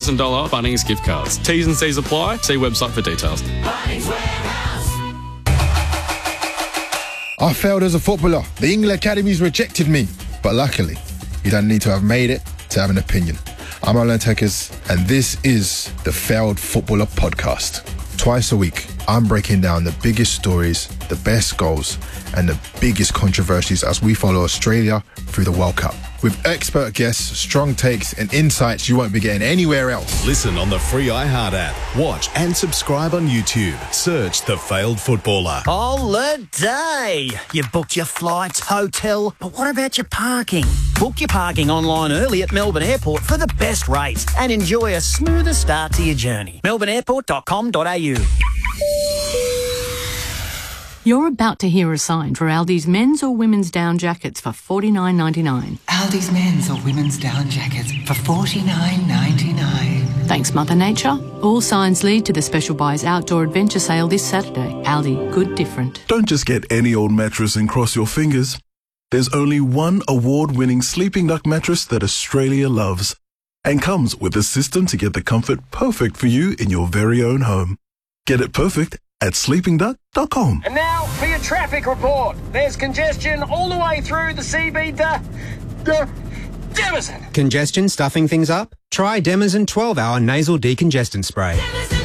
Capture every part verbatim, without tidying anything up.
thousand dollars Bunnings gift cards. T's and C's apply. See website for details. Bunnings Warehouse. I failed as a footballer. The England Academies rejected me. But luckily, you don't need to have made it to have an opinion. I'm Alan Tekers, and this is the Failed Footballer Podcast. Twice a week, I'm breaking down the biggest stories, the best goals, and the biggest controversies as we follow Australia through the World Cup. With expert guests, strong takes, and insights you won't be getting anywhere else. Listen on the free iHeart app. Watch and subscribe on YouTube. Search The Failed Footballer. Holiday! You booked your flights, hotel, but what about your parking? Book your parking online early at Melbourne Airport for the best rates and enjoy a smoother start to your journey. melbourne airport dot com dot a u. You're about to hear a sign for Aldi's men's or women's down jackets for forty-nine ninety-nine. Aldi's men's or women's down jackets for forty-nine ninety-nine. Thanks, Mother Nature. All signs lead to the Special Buys Outdoor Adventure Sale this Saturday. Aldi, good different. Don't just get any old mattress and cross your fingers. There's only one award-winning Sleeping Duck mattress that Australia loves and comes with a system to get the comfort perfect for you in your very own home. Get it perfect at sleeping duck dot com. And now for your traffic report. There's congestion all the way through the C B D. Demison. Congestion stuffing things up? Try Demison twelve hour nasal decongestant spray.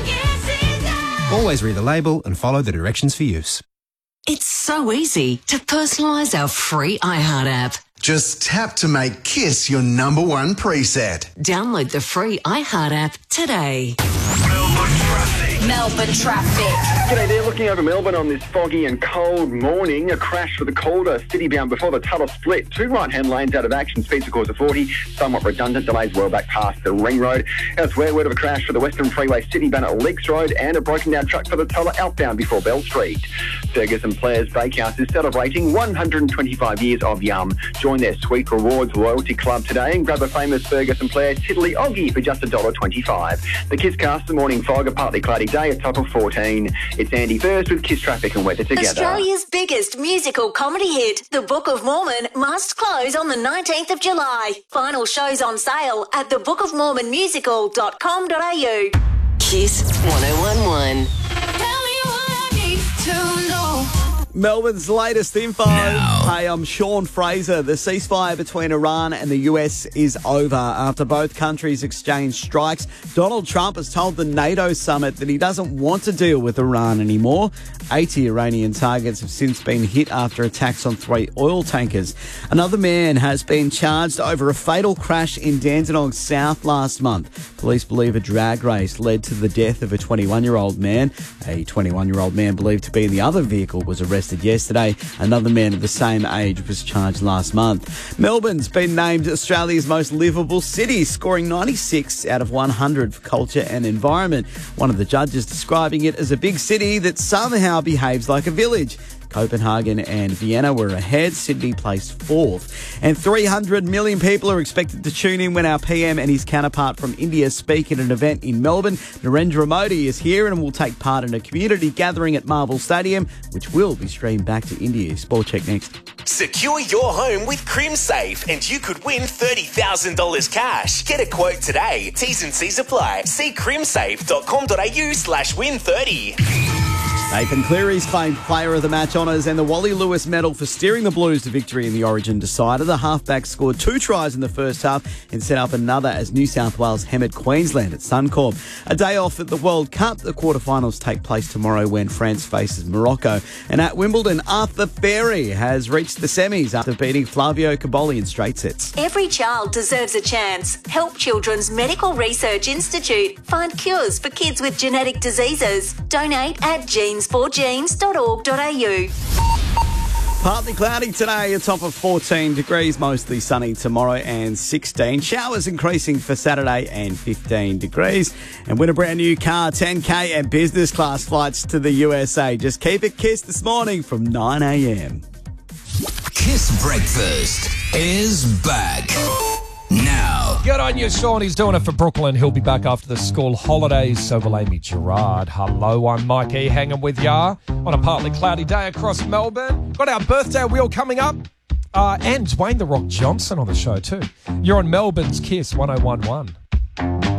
Always read the label and follow the directions for use. It's so easy to personalise our free iHeart app. Just tap to make KISS your number one preset. Download the free iHeart app today. Melbourne traffic. Melbourne traffic. G'day there, looking over Melbourne on this foggy and cold morning. A crash for the Calder city-bound before the Tuttle split. Two right-hand lanes out of action, speeds of course of forty. Somewhat redundant, delays well back past the Ring Road. Elsewhere, word of a crash for the Western Freeway city-bound at Leaks Road and a broken-down truck for the Tulla outbound before Bell Street. Ferguson Players Bakehouse is celebrating one hundred twenty-five years of Yum. Join their Sweet Rewards Loyalty Club today and grab a famous Ferguson Player Tiddly Oggy for just one dollar twenty-five. The Kiss Cast, the morning fog, a partly cloudy day, a top of fourteen. It's Andy first with Kiss Traffic and Weather together. Australia's biggest musical comedy hit, The Book of Mormon, must close on the nineteenth of July. Final shows on sale at the book of mormon musical dot com dot a u. Kiss one oh one one. Tell me what I need to know. Melbourne's latest info. Now. Hey, I'm Sean Fraser. The ceasefire between Iran and the U S is over after both countries exchanged strikes. Donald Trump has told the NATO summit that he doesn't want to deal with Iran anymore. eighty Iranian targets have since been hit after attacks on three oil tankers. Another man has been charged over a fatal crash in Dandenong South last month. Police believe a drag race led to the death of a twenty-one-year-old man. A twenty-one-year-old man believed to be in the other vehicle was arrested yesterday. Another man of the same age was charged last month. Melbourne's been named Australia's most livable city, scoring ninety-six out of one hundred for culture and environment. One of the judges describing it as a big city that somehow behaves like a village. Copenhagen and Vienna were ahead. Sydney placed fourth. And three hundred million people are expected to tune in when our P M and his counterpart from India speak at an event in Melbourne. Narendra Modi is here and will take part in a community gathering at Marvel Stadium, which will be streamed back to India. Sport check next. Secure your home with CrimSafe and you could win thirty thousand dollars cash. Get a quote today. T's and C's apply. See crimsafe dot com dot a u slash win thirty. Nathan Cleary's claimed player of the match honours and the Wally Lewis medal for steering the Blues to victory in the Origin decider. The halfback scored two tries in the first half and set up another as New South Wales hammered Queensland at Suncorp. A day off at the World Cup. The quarterfinals take place tomorrow when France faces Morocco. And at Wimbledon, Arthur Ferry has reached the semis after beating Flavio Caboli in straight sets. Every child deserves a chance. Help Children's Medical Research Institute find cures for kids with genetic diseases. Donate at genes for genes dot org dot a u. Partly cloudy today, a top of fourteen degrees, mostly sunny tomorrow and sixteen. Showers increasing for Saturday and fifteen degrees. And win a brand new car, ten K and business class flights to the U S A. Just keep it Kiss this morning from nine a.m. Kiss Breakfast is back now. Good on you, Sean. He's doing it for Brooklyn. He'll be back after the school holidays. So will Amy Gerard. Hello, I'm Mike E. hanging with ya on a partly cloudy day across Melbourne. Got our birthday wheel coming up. Uh, and Dwayne The Rock Johnson on the show too. You're on Melbourne's Kiss one oh one one.